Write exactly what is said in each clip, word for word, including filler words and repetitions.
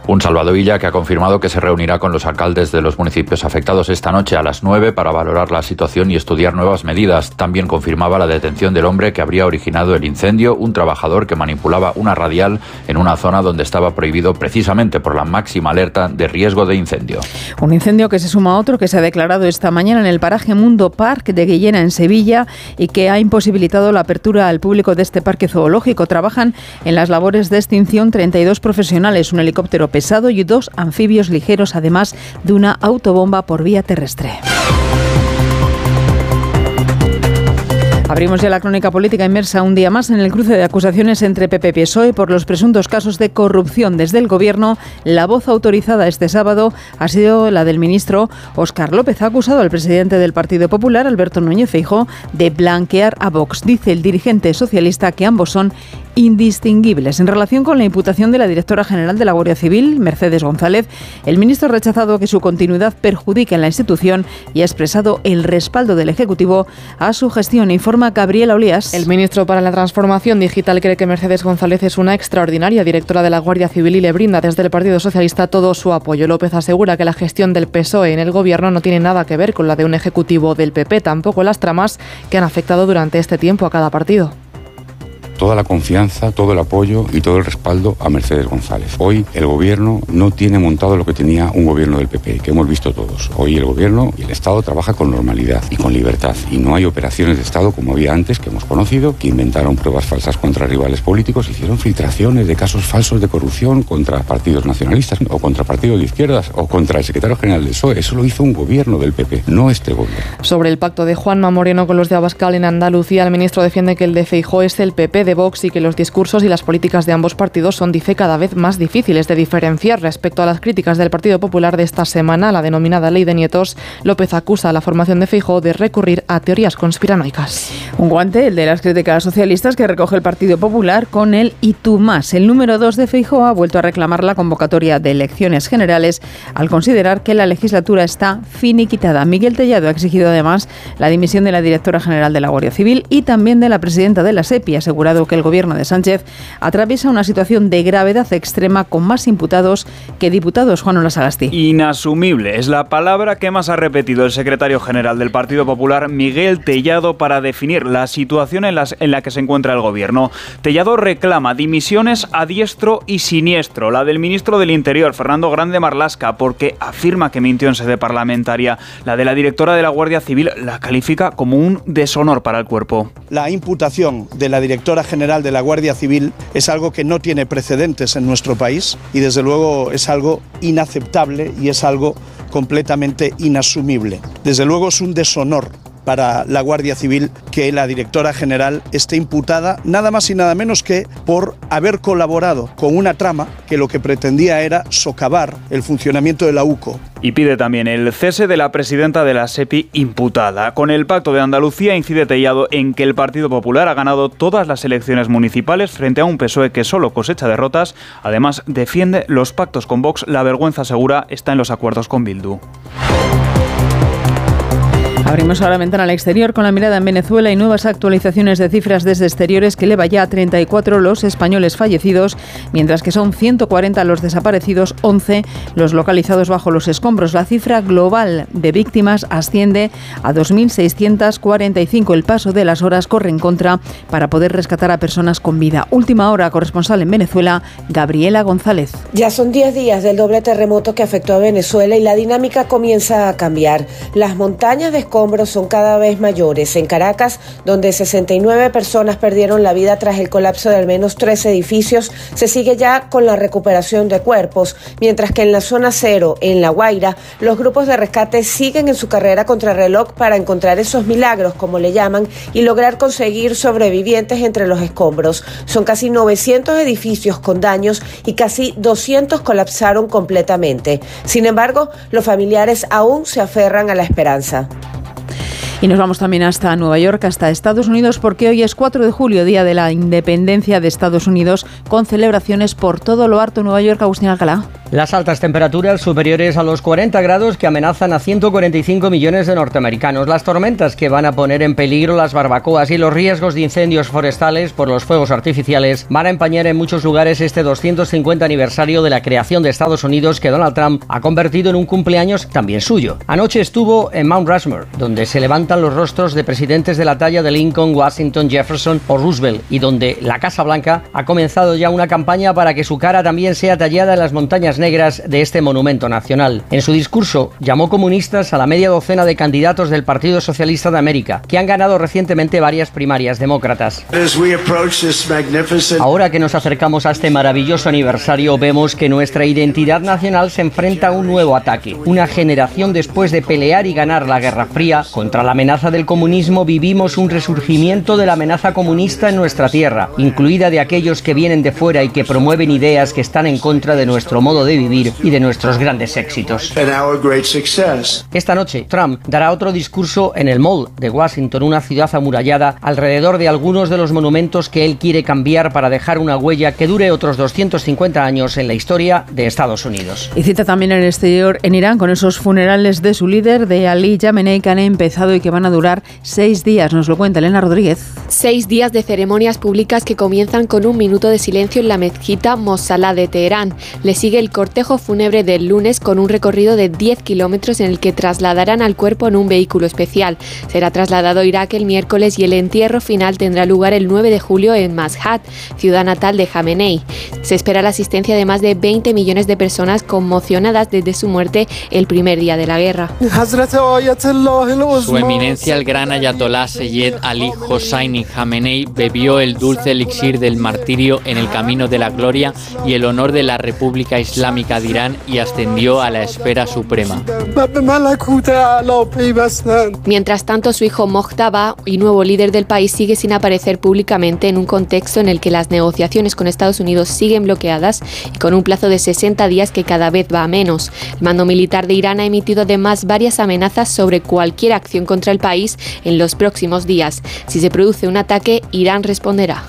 Un Salvador Illa que ha confirmado que se reunirá con los alcaldes de los municipios afectados esta noche a las nueve para valorar la situación y estudiar nuevas medidas. También confirmaba la detención del hombre que habría originado el incendio, un trabajador que manipulaba una radial en una zona donde estaba prohibido precisamente por la máxima alerta de riesgo de incendio. Un incendio que se suma a otro que se ha declarado esta mañana en el paraje Mundo Park de Guillena, en Sevilla, y que ha imposibilitado la apertura al público de este parque zoológico. Trabajan en las labores de extinción treinta y dos profesionales, un helicóptero pesado y dos anfibios ligeros, además de una autobomba por vía terrestre. Abrimos ya la crónica política inmersa un día más en el cruce de acusaciones entre P P y P S O E por los presuntos casos de corrupción desde el Gobierno. La voz autorizada este sábado ha sido la del ministro Óscar López. Ha acusado al presidente del Partido Popular, Alberto Núñez Feijóo, de blanquear a Vox. Dice el dirigente socialista que ambos son indistinguibles. En relación con la imputación de la directora general de la Guardia Civil, Mercedes González, el ministro ha rechazado que su continuidad perjudique en la institución y ha expresado el respaldo del Ejecutivo a su gestión. Informa Gabriela Olías. El ministro para la Transformación Digital cree que Mercedes González es una extraordinaria directora de la Guardia Civil y le brinda desde el Partido Socialista todo su apoyo. López asegura que la gestión del P S O E en el Gobierno no tiene nada que ver con la de un Ejecutivo del P P, tampoco las tramas que han afectado durante este tiempo a cada partido. Toda la confianza, todo el apoyo y todo el respaldo a Mercedes González. Hoy el Gobierno no tiene montado lo que tenía un Gobierno del P P, que hemos visto todos. Hoy el Gobierno y el Estado trabaja con normalidad y con libertad. Y no hay operaciones de Estado como había antes, que hemos conocido, que inventaron pruebas falsas contra rivales políticos, hicieron filtraciones de casos falsos de corrupción contra partidos nacionalistas o contra partidos de izquierdas o contra el secretario general del P S O E. Eso lo hizo un Gobierno del P P, no este Gobierno. Sobre el pacto de Juanma Moreno con los de Abascal en Andalucía, el ministro defiende que el de Feijóo es el P P de Vox y que los discursos y las políticas de ambos partidos son, dice, cada vez más difíciles de diferenciar. Respecto a las críticas del Partido Popular de esta semana, la denominada Ley de Nietos, López acusa a la formación de Feijóo de recurrir a teorías conspiranoicas. Un guante, el de las críticas socialistas, que recoge el Partido Popular con el "y tú más". El número dos de Feijóo ha vuelto a reclamar la convocatoria de elecciones generales al considerar que la legislatura está finiquitada. Miguel Tellado ha exigido además la dimisión de la directora general de la Guardia Civil y también de la presidenta de la SEPI. Ha asegurado que el gobierno de Sánchez atraviesa una situación de gravedad extrema con más imputados que diputados. Juan Olasagasti. Inasumible es la palabra que más ha repetido el secretario general del Partido Popular, Miguel Tellado, para definir la situación en, las, en la que se encuentra el gobierno. Tellado reclama dimisiones a diestro y siniestro. La del ministro del Interior, Fernando Grande Marlaska, porque afirma que mintió en sede parlamentaria. La de la directora de la Guardia Civil la califica como un deshonor para el cuerpo. La imputación de la directora general de la Guardia Civil es algo que no tiene precedentes en nuestro país y desde luego es algo inaceptable y es algo completamente inasumible. Desde luego es un deshonor para la Guardia Civil que la directora general esté imputada nada más y nada menos que por haber colaborado con una trama que lo que pretendía era socavar el funcionamiento de la U C O. Y pide también el cese de la presidenta de la SEPI imputada. Con el Pacto de Andalucía incide Tellado en que el Partido Popular ha ganado todas las elecciones municipales frente a un P S O E que solo cosecha derrotas. Además, defiende los pactos con Vox. La vergüenza segura está en los acuerdos con Bildu. Abrimos ahora ventana al exterior con la mirada en Venezuela y nuevas actualizaciones de cifras desde exteriores que eleva ya a treinta y cuatro los españoles fallecidos, mientras que son ciento cuarenta los desaparecidos, once los localizados bajo los escombros. La cifra global de víctimas asciende a dos mil seiscientos cuarenta y cinco. El paso de las horas corre en contra para poder rescatar a personas con vida. Última hora, corresponsal en Venezuela, Gabriela González. Ya son diez días del doble terremoto que afectó a Venezuela y la dinámica comienza a cambiar. Las montañas de escombros son cada vez mayores. En Caracas, donde sesenta y nueve personas perdieron la vida tras el colapso de al menos tres edificios, se sigue ya con la recuperación de cuerpos, mientras que en la zona cero, en La Guaira, los grupos de rescate siguen en su carrera contrarreloj para encontrar esos milagros, como le llaman, y lograr conseguir sobrevivientes entre los escombros. Son casi novecientos edificios con daños y casi doscientos colapsaron completamente. Sin embargo, los familiares aún se aferran a la esperanza. Y nos vamos también hasta Nueva York, hasta Estados Unidos, porque hoy es cuatro de julio, día de la independencia de Estados Unidos, con celebraciones por todo lo harto. Nueva York, Agustín Alcalá. Las altas temperaturas superiores a los cuarenta grados que amenazan a ciento cuarenta y cinco millones de norteamericanos, las tormentas que van a poner en peligro las barbacoas y los riesgos de incendios forestales por los fuegos artificiales van a empañar en muchos lugares este doscientos cincuenta aniversario de la creación de Estados Unidos que Donald Trump ha convertido en un cumpleaños también suyo. Anoche estuvo en Mount Rushmore, donde se levantan los rostros de presidentes de la talla de Lincoln, Washington, Jefferson o Roosevelt, y donde la Casa Blanca ha comenzado ya una campaña para que su cara también sea tallada en las montañas negras de este monumento nacional. En su discurso llamó comunistas a la media docena de candidatos del Partido Socialista de América, que han ganado recientemente varias primarias demócratas. Ahora que nos acercamos a este maravilloso aniversario, vemos que nuestra identidad nacional se enfrenta a un nuevo ataque. Una generación después de pelear y ganar la Guerra Fría contra la amenaza del comunismo, vivimos un resurgimiento de la amenaza comunista en nuestra tierra, incluida de aquellos que vienen de fuera y que promueven ideas que están en contra de nuestro modo de vivir y de nuestros grandes éxitos. Esta noche, Trump dará otro discurso en el Mall de Washington, una ciudad amurallada, alrededor de algunos de los monumentos que él quiere cambiar para dejar una huella que dure otros doscientos cincuenta años en la historia de Estados Unidos. Y cita también en el exterior en Irán con esos funerales de su líder, de Ali Khamenei, que han empezado y que van a durar seis días. Nos lo cuenta Elena Rodríguez. Seis días de ceremonias públicas que comienzan con un minuto de silencio en la mezquita Mossalá de Teherán. Le sigue el cortejo fúnebre del lunes con un recorrido de diez kilómetros en el que trasladarán al cuerpo en un vehículo especial. Será trasladado a Irak el miércoles y el entierro final tendrá lugar el nueve de julio en Mashhad, ciudad natal de Khamenei. Se espera la asistencia de más de veinte millones de personas conmocionadas desde su muerte el primer día de la guerra. Su eminencia el gran ayatolá Seyed Ali Hosseini Khamenei bebió el dulce elixir del martirio en el camino de la gloria y el honor de la República Islámica de Irán y ascendió a la esfera suprema. Mientras tanto, su hijo Mojtaba, y nuevo líder del país, sigue sin aparecer públicamente en un contexto en el que las negociaciones con Estados Unidos siguen bloqueadas y con un plazo de sesenta días que cada vez va a menos. El mando militar de Irán ha emitido además varias amenazas sobre cualquier acción contra el país en los próximos días. Si se produce un ataque, Irán responderá.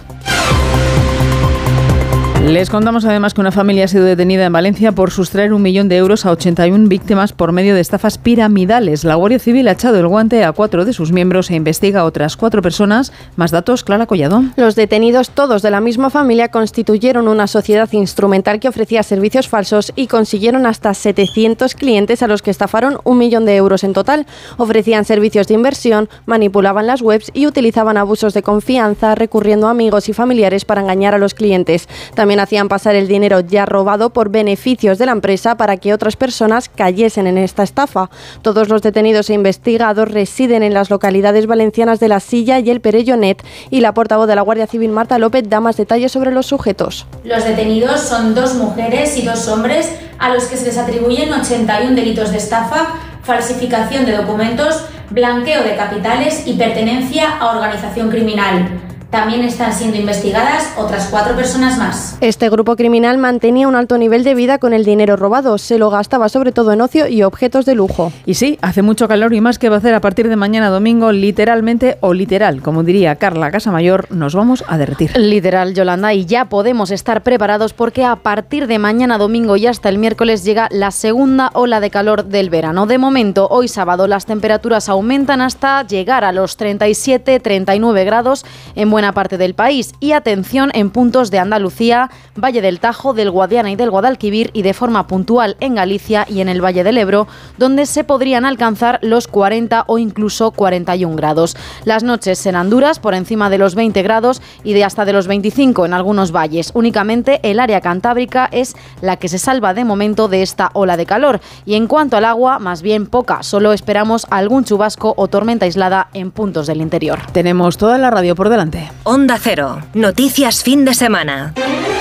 Les contamos además que una familia ha sido detenida en Valencia por sustraer un millón de euros a ochenta y una víctimas por medio de estafas piramidales. La Guardia Civil ha echado el guante a cuatro de sus miembros e investiga a otras cuatro personas. Más datos, Clara Collado. Los detenidos, todos de la misma familia, constituyeron una sociedad instrumental que ofrecía servicios falsos y consiguieron hasta setecientos clientes a los que estafaron un millón de euros en total. Ofrecían servicios de inversión, manipulaban las webs y utilizaban abusos de confianza, recurriendo a amigos y familiares para engañar a los clientes. También hacían pasar el dinero ya robado por beneficios de la empresa para que otras personas cayesen en esta estafa. Todos los detenidos e investigados residen en las localidades valencianas de La Silla y El Perellonet, y la portavoz de la Guardia Civil, Marta López, da más detalles sobre los sujetos. Los detenidos son dos mujeres y dos hombres a los que se les atribuyen ochenta y uno delitos de estafa, falsificación de documentos, blanqueo de capitales y pertenencia a organización criminal. También están siendo investigadas otras cuatro personas más. Este grupo criminal mantenía un alto nivel de vida con el dinero robado. Se lo gastaba sobre todo en ocio y objetos de lujo. Y sí, hace mucho calor y más que va a hacer a partir de mañana domingo, literalmente o literal, como diría Carla Casamayor, nos vamos a derretir. Literal, Yolanda, y ya podemos estar preparados porque a partir de mañana domingo y hasta el miércoles llega la segunda ola de calor del verano. De momento, hoy sábado, las temperaturas aumentan hasta llegar a los treinta y siete, treinta y nueve grados en buena parte del país, y atención en puntos de Andalucía, Valle del Tajo, del Guadiana y del Guadalquivir, y de forma puntual en Galicia y en el Valle del Ebro, donde se podrían alcanzar los cuarenta o incluso cuarenta y un grados. Las noches serán duras, por encima de los veinte grados y de hasta de los veinticinco en algunos valles. Únicamente el área cantábrica es la que se salva de momento de esta ola de calor, y en cuanto al agua, más bien poca. Solo esperamos algún chubasco o tormenta aislada en puntos del interior. Tenemos toda la radio por delante. Onda Cero, noticias fin de semana.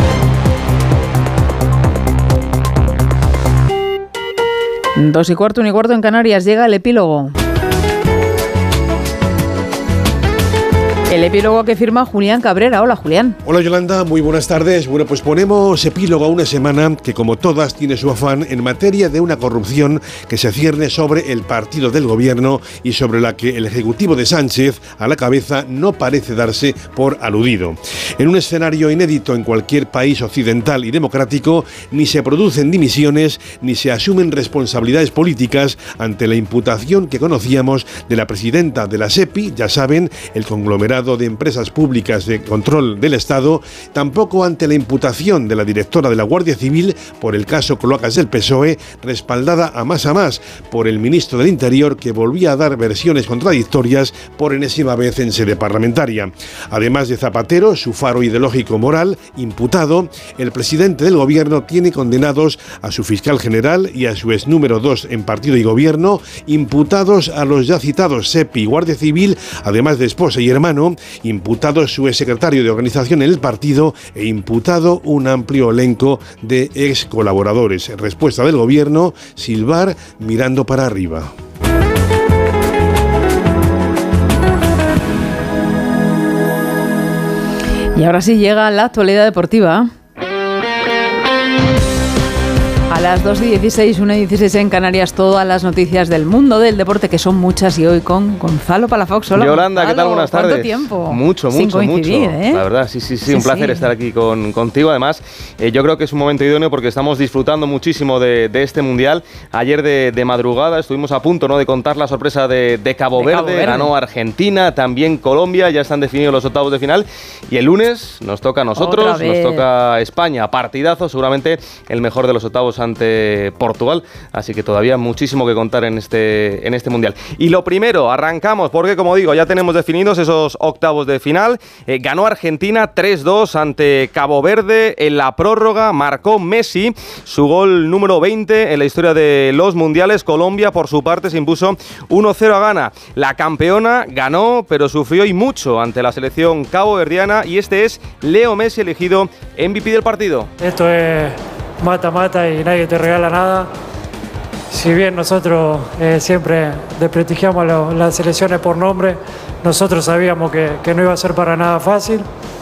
Dos y cuarto, un y cuarto en Canarias, llega el epílogo. El epílogo que firma Julián Cabrera. Hola, Julián. Hola, Yolanda, muy buenas tardes. Bueno, pues ponemos epílogo a una semana que, como todas, tiene su afán en materia de una corrupción que se cierne sobre el partido del gobierno y sobre la que el Ejecutivo de Sánchez, a la cabeza, no parece darse por aludido. En un escenario inédito en cualquier país occidental y democrático, ni se producen dimisiones ni se asumen responsabilidades políticas ante la imputación que conocíamos de la presidenta de la SEPI, ya saben, el conglomerado de empresas públicas de control del Estado, tampoco ante la imputación de la directora de la Guardia Civil por el caso Cloacas del P S O E, respaldada a más a más por el ministro del Interior, que volvía a dar versiones contradictorias por enésima vez en sede parlamentaria. Además de Zapatero, su faro ideológico moral, imputado, el presidente del gobierno tiene condenados a su fiscal general y a su ex número dos en partido y gobierno, imputados a los ya citados SEPI y Guardia Civil, además de esposa y hermano, imputado su exsecretario de organización en el partido e imputado un amplio elenco de ex colaboradores. Respuesta del gobierno: silbar mirando para arriba. Y ahora sí llega la actualidad deportiva. A las dos y dieciséis, una y dieciséis en Canarias, todas las noticias del mundo del deporte, que son muchas, y hoy con Gonzalo Palafox. Hola, Yolanda, Gonzalo, ¿qué tal? Buenas tardes. ¿Cuánto tiempo? Mucho, Sin mucho, coincidir, mucho. ¿eh? La verdad, sí, sí, sí, sí un placer sí. estar aquí con, contigo. Además, eh, yo creo que es un momento idóneo porque estamos disfrutando muchísimo de, de este Mundial. Ayer de, de madrugada estuvimos a punto, ¿no?, de contar la sorpresa de, de, Cabo, de Verde. Cabo Verde. Ganó Argentina, también Colombia, ya están definidos los octavos de final. Y el lunes nos toca a nosotros, nos toca España. Partidazo, seguramente el mejor de los octavos ante Portugal. Así que todavía muchísimo que contar en este, en este Mundial. Y lo primero, arrancamos, porque como digo, ya tenemos definidos esos octavos de final. Eh, ganó Argentina tres dos ante Cabo Verde en la prórroga. Marcó Messi su gol número veinte en la historia de los Mundiales. Colombia, por su parte, se impuso uno cero a Ghana. La campeona ganó, pero sufrió y mucho ante la selección caboverdiana. Y este es Leo Messi, elegido M V P del partido. Esto es mata-mata y nadie te regala nada. Si bien nosotros eh, siempre desprestigiamos lo, las selecciones por nombre, nosotros sabíamos que, que no iba a ser para nada fácil.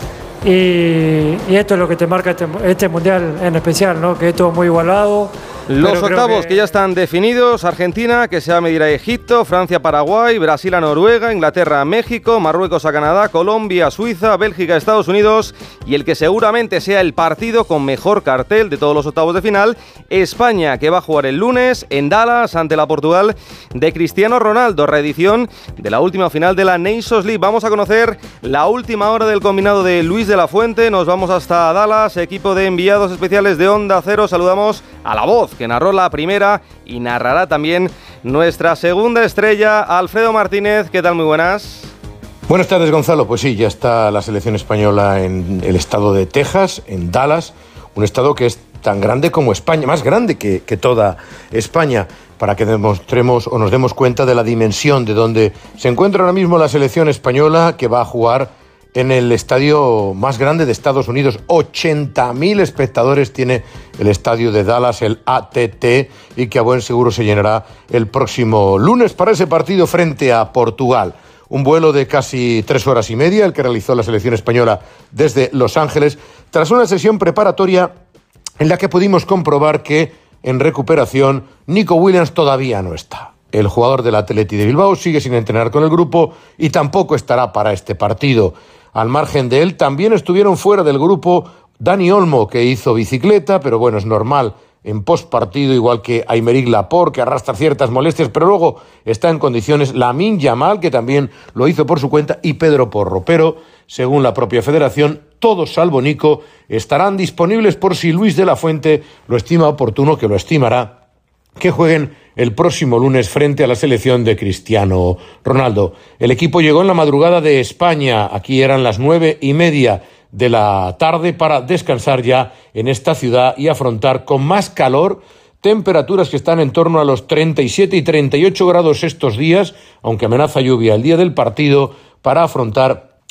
Y, y esto es lo que te marca este, este Mundial en especial, ¿no? Que es todo muy igualado. Los octavos que... que ya están definidos: Argentina, que se va a medir a Egipto, Francia, Paraguay, Brasil a Noruega, Inglaterra a México, Marruecos a Canadá, Colombia a Suiza, Bélgica a Estados Unidos, y el que seguramente sea el partido con mejor cartel de todos los octavos de final, España, que va a jugar el lunes en Dallas ante la Portugal de Cristiano Ronaldo, reedición de la última final de la Nations League. Vamos a conocer la última hora del combinado de Luis de la Fuente. Nos vamos hasta Dallas, equipo de enviados especiales de Onda Cero. Saludamos a la voz que narró la primera y narrará también nuestra segunda estrella, Alfredo Martínez. ¿Qué tal? Muy buenas. Buenas tardes, Gonzalo. Pues sí, ya está la selección española en el estado de Texas, en Dallas, un estado que es tan grande como España, más grande que, que toda España, para que demostremos o nos demos cuenta de la dimensión de donde se encuentra ahora mismo la selección española, que va a jugar en el estadio más grande de Estados Unidos. ochenta mil espectadores tiene el estadio de Dallas, el A T T, y que a buen seguro se llenará el próximo lunes para ese partido frente a Portugal. Un vuelo de casi tres horas y media, el que realizó la selección española desde Los Ángeles, tras una sesión preparatoria en la que pudimos comprobar que en recuperación Nico Williams todavía no está. El jugador del Athletic de Bilbao sigue sin entrenar con el grupo y tampoco estará para este partido. Al margen de él, también estuvieron fuera del grupo Dani Olmo, que hizo bicicleta, pero bueno, es normal en postpartido, igual que Aymeric Laporte, que arrastra ciertas molestias, pero luego está en condiciones Lamine Yamal, que también lo hizo por su cuenta, y Pedro Porro. Pero, según la propia federación, todos salvo Nico estarán disponibles por si Luis de la Fuente lo estima oportuno, que lo estimará, que jueguen el próximo lunes frente a la selección de Cristiano Ronaldo. El equipo llegó en la madrugada de España. Aquí eran las nueve y media de la tarde para descansar ya en esta ciudad y afrontar con más calor temperaturas que están en torno a los treinta y siete y treinta y ocho grados estos días, aunque amenaza lluvia el día del partido, para afrontar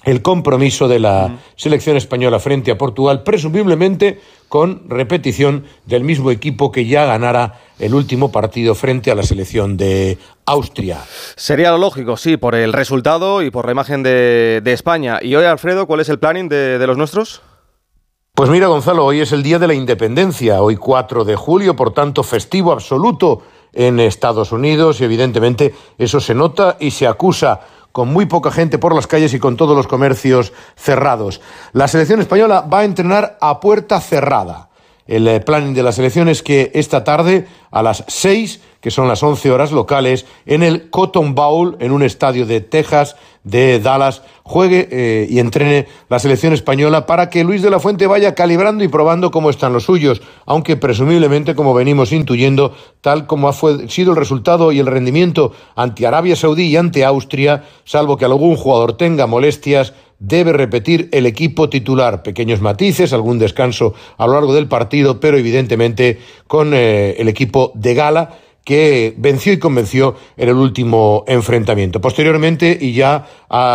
el compromiso de la selección española frente a Portugal, presumiblemente con repetición del mismo equipo que ya ganara el último partido frente a la selección de Austria. Sería lo lógico, sí, por el resultado y por la imagen de, de España. Y hoy, Alfredo, ¿cuál es el planning de, de los nuestros? Pues mira, Gonzalo, hoy es el Día de la Independencia, hoy cuatro de julio, por tanto festivo absoluto en Estados Unidos, y evidentemente eso se nota y se acusa, con muy poca gente por las calles y con todos los comercios cerrados. La selección española va a entrenar a puerta cerrada. El eh, planning de la selección es que esta tarde, a las seis, que son las once horas locales, en el Cotton Bowl, en un estadio de Texas, de Dallas, juegue eh, y entrene la selección española para que Luis de la Fuente vaya calibrando y probando cómo están los suyos, aunque presumiblemente, como venimos intuyendo, tal como ha fue, sido el resultado y el rendimiento ante Arabia Saudí y ante Austria, salvo que algún jugador tenga molestias, debe repetir el equipo titular. Pequeños matices, algún descanso a lo largo del partido, pero evidentemente con eh, el equipo de gala que venció y convenció en el último enfrentamiento. Posteriormente, y ya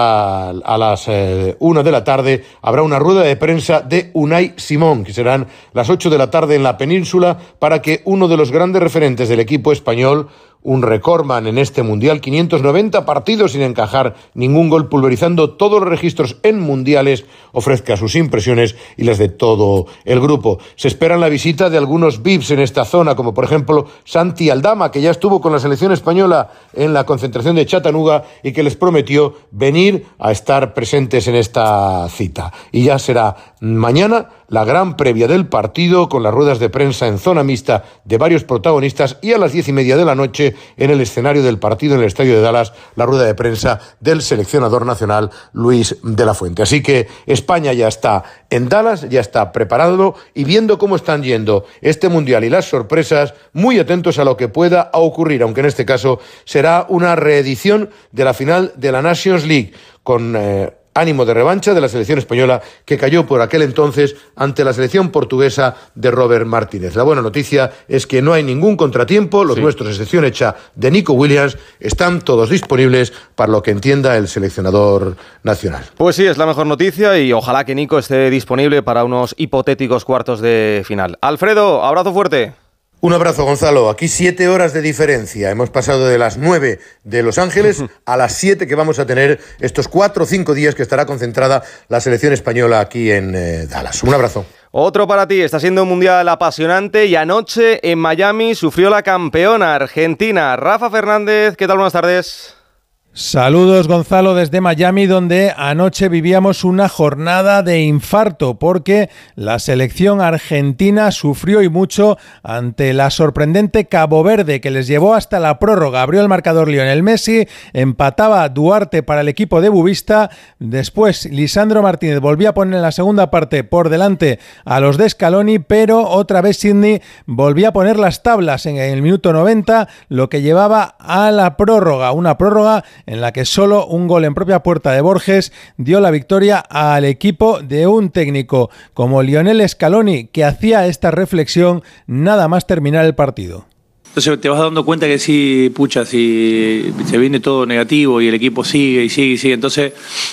a, a las eh, una de la tarde, habrá una rueda de prensa de Unai Simón, que serán las ocho de la tarde en la península, para que uno de los grandes referentes del equipo español, un recordman en este Mundial, quinientos noventa partidos sin encajar ningún gol, pulverizando todos los registros en mundiales, ofrezca sus impresiones y las de todo el grupo. Se espera la visita de algunos V I Ps en esta zona, como por ejemplo Santi Aldama, que ya estuvo con la selección española en la concentración de Chattanooga y que les prometió venir a estar presentes en esta cita. Y ya será mañana la gran previa del partido, con las ruedas de prensa en zona mixta de varios protagonistas, y a las diez y media de la noche en el escenario del partido en el estadio de Dallas, la rueda de prensa del seleccionador nacional Luis de la Fuente. Así que España ya está en Dallas, ya está preparado y viendo cómo están yendo este Mundial y las sorpresas, muy atentos a lo que pueda ocurrir, aunque en este caso será una reedición de la final de la Nations League, con eh, ánimo de revancha de la selección española, que cayó por aquel entonces ante la selección portuguesa de Robert Martínez. La buena noticia es que no hay ningún contratiempo, los sí. nuestros, excepción hecha de Nico Williams, están todos disponibles para lo que entienda el seleccionador nacional. Pues sí, es la mejor noticia, y ojalá que Nico esté disponible para unos hipotéticos cuartos de final. Alfredo, abrazo fuerte. Un abrazo, Gonzalo. Aquí siete horas de diferencia. Hemos pasado de las nueve de Los Ángeles a las siete que vamos a tener estos cuatro o cinco días que estará concentrada la selección española aquí en eh, Dallas. Un abrazo. Otro para ti. Está siendo un mundial apasionante, y anoche en Miami sufrió la campeona Argentina. Rafa Fernández, ¿qué tal? Buenas tardes. Saludos, Gonzalo, desde Miami, donde anoche vivíamos una jornada de infarto, porque la selección argentina sufrió y mucho ante la sorprendente Cabo Verde, que les llevó hasta la prórroga. Abrió el marcador Lionel Messi, empataba Duarte para el equipo de Bubista, después Lisandro Martínez volvía a poner en la segunda parte por delante a los de Scaloni, pero otra vez Sidney volvía a poner las tablas en el minuto noventa, lo que llevaba a la prórroga, una prórroga en la que solo un gol en propia puerta de Borges dio la victoria al equipo de un técnico como Lionel Scaloni, que hacía esta reflexión nada más terminar el partido. Entonces te vas dando cuenta que sí, pucha, si se viene todo negativo y el equipo sigue y sigue y sigue, entonces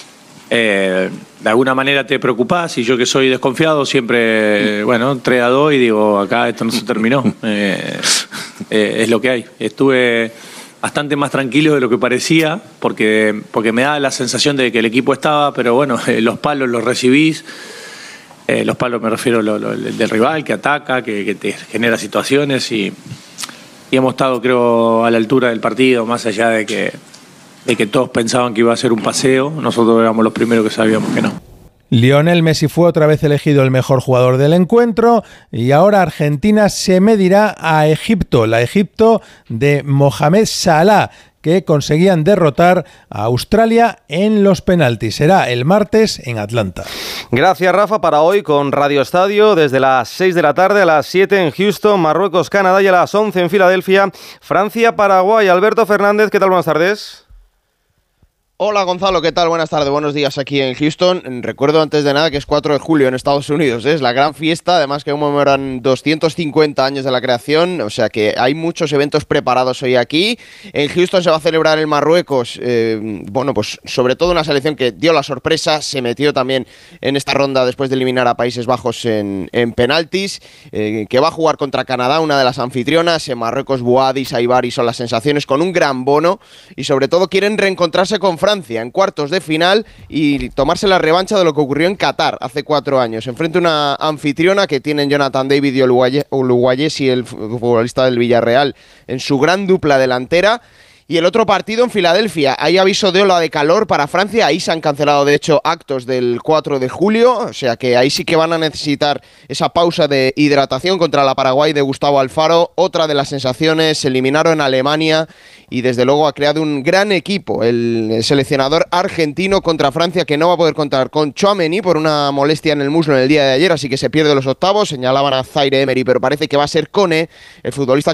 eh, de alguna manera te preocupás, y yo que soy desconfiado siempre, bueno, tres a dos y digo, acá esto no se terminó, eh, eh, es lo que hay. Estuve bastante más tranquilo de lo que parecía, porque, porque me da la sensación de que el equipo estaba, pero bueno, eh, los palos los recibís, eh, los palos me refiero a lo, lo, del rival que ataca, que, que te genera situaciones, y, y hemos estado, creo, a la altura del partido, más allá de que, de que todos pensaban que iba a ser un paseo, nosotros éramos los primeros que sabíamos que no. Lionel Messi fue otra vez elegido el mejor jugador del encuentro, y ahora Argentina se medirá a Egipto, la Egipto de Mohamed Salah, que conseguían derrotar a Australia en los penaltis. Será el martes en Atlanta. Gracias, Rafa. Para hoy con Radio Estadio, desde las seis de la tarde a las siete en Houston, Marruecos, Canadá, y a las once en Filadelfia, Francia, Paraguay. Alberto Fernández, ¿qué tal? Buenas tardes. Hola Gonzalo, ¿qué tal? Buenas tardes, buenos días aquí en Houston. Recuerdo antes de nada que es cuatro de julio en Estados Unidos, ¿eh? Es la gran fiesta, además que conmemoran doscientos cincuenta años de la creación, o sea que hay muchos eventos preparados hoy aquí. En Houston se va a celebrar el Marruecos, eh, bueno, pues sobre todo una selección que dio la sorpresa, se metió también en esta ronda después de eliminar a Países Bajos en, en penaltis, eh, que va a jugar contra Canadá, una de las anfitrionas. En Marruecos, Bouhaddi y Saibari son las sensaciones, con un gran bono, y sobre todo quieren reencontrarse con Francia en cuartos de final y tomarse la revancha de lo que ocurrió en Qatar hace cuatro años. Enfrente una anfitriona que tienen Jonathan David y Oluwaye, y el futbolista del Villarreal en su gran dupla delantera. Y el otro partido en Filadelfia, hay aviso de ola de calor para Francia, ahí se han cancelado de hecho actos del cuatro de julio, o sea que ahí sí que van a necesitar esa pausa de hidratación contra la Paraguay de Gustavo Alfaro. Otra de las sensaciones, se eliminaron a Alemania y desde luego ha creado un gran equipo el seleccionador argentino contra Francia, que no va a poder contar con Tchouaméni por una molestia en el muslo en el día de ayer, así que se pierde los octavos. Señalaban a Zaire Emery, pero parece que va a ser Koné, el futbolista